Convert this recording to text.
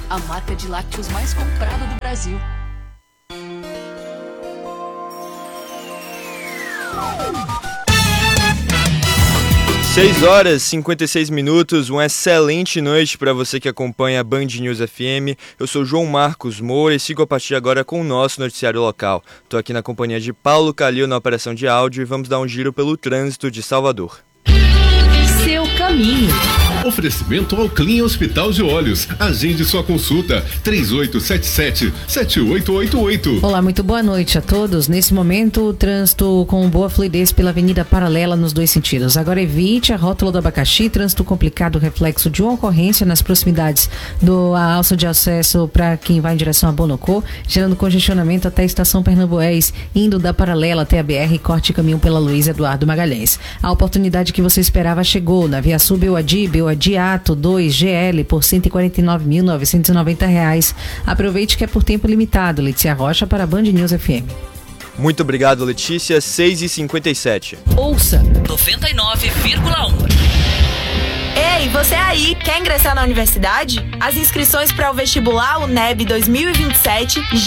a marca de lácteos mais comprada do Brasil. 6h56, uma excelente noite para você que acompanha a Band News FM. Eu sou João Marcos Moura e sigo a partir de agora com o nosso noticiário local. Estou aqui na companhia de Paulo Calil na operação de áudio e vamos dar um giro pelo trânsito de Salvador. Seu caminho. Oferecimento ao Clean Hospital de Olhos. Agende sua consulta 3877-7888. Olá, muito boa noite a todos. Nesse momento, o trânsito com boa fluidez pela Avenida Paralela nos dois sentidos. Agora evite a rótula do Abacaxi, trânsito complicado, reflexo de uma ocorrência nas proximidades da alça de acesso para quem vai em direção a Bonocô, gerando congestionamento até a estação Pernambués, indo da Paralela até a BR, corte caminho pela Luiz Eduardo Magalhães. A oportunidade que você esperava chegou na Via Sul Beuadi Ato 2 GL por R$ 149.990. Aproveite que é por tempo limitado. Letícia Rocha para a Band News FM. Muito obrigado, Letícia. 6h57. Ouça 99,1. Ei, você aí, quer ingressar na universidade? As inscrições para o vestibular UNEB 2027